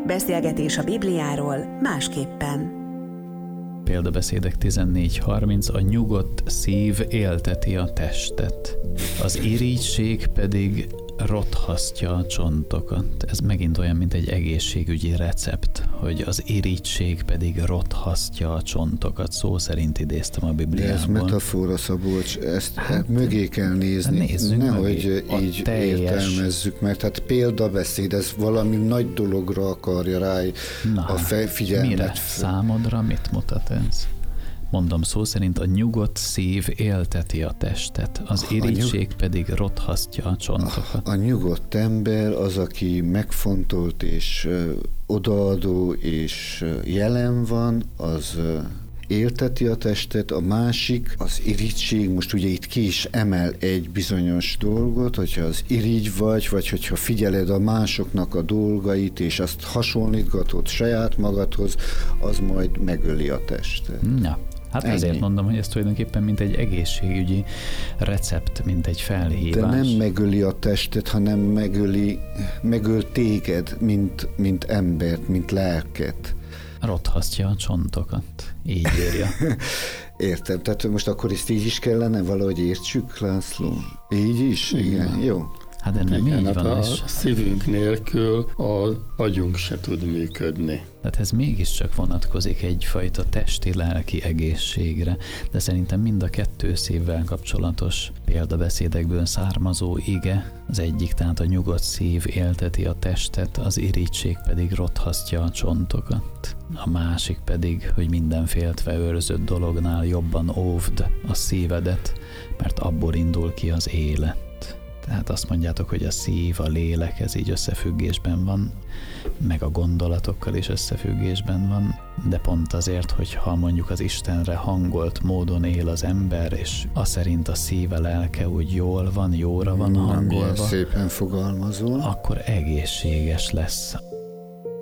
Beszélgetés a Bibliáról másképpen. Példabeszédek 14:30. A nyugodt szív élteti a testet, az irigység pedig rothasztja a csontokat. Ez megint olyan, mint egy egészségügyi recept, hogy az irigység pedig rothasztja a csontokat. Szó szerint idéztem a Bibliából. De ez metafora, Szabolcs, ezt mögé kell nézni. Nehogy így értelmezzük, mert hát példabeszéd, ez valami nagy dologra akarja rá a figyelmet. Mire? Számodra mit mutat ez? Mondom szó szerint, a nyugodt szív élteti a testet, az irigység pedig rothasztja a csontokat. A nyugodt ember az, aki megfontolt és odaadó és jelen van, az élteti a testet, a másik, az irigység, most ugye itt ki is emel egy bizonyos dolgot, hogyha az irigy vagy hogyha figyeled a másoknak a dolgait, és azt hasonlítgatod saját magadhoz, az majd megöli a testet. Ja. Hát ezért mondom, hogy ez tulajdonképpen mint egy egészségügyi recept, mint egy felhívás. De nem megöli a testet, hanem megöl téged, mint embert, mint lelket. Rothasztja a csontokat. Így írja. Értem. Tehát most akkor ezt így is kellene valahogy értsük, László? Így is? Igen. Jó. Hát de nem így van. A szívünk nélkül az agyunk se tud működni. Tehát ez mégiscsak vonatkozik egyfajta testi-lelki egészségre, de szerintem mind a kettő szívvel kapcsolatos példabeszédekből származó ige, az egyik, tehát a nyugodt szív élteti a testet, az irigység pedig rothasztja a csontokat. A másik pedig, hogy minden féltve őrzött dolognál jobban óvd a szívedet, mert abból indul ki az élet. Tehát azt mondjátok, hogy a szív, a lélek, ez így összefüggésben van, meg a gondolatokkal is összefüggésben van, de pont azért, hogy ha mondjuk az Istenre hangolt módon él az ember, és az szerint a szíve, lelke úgy jól van, jóra van hangolva, szépen fogalmazol, akkor egészséges lesz.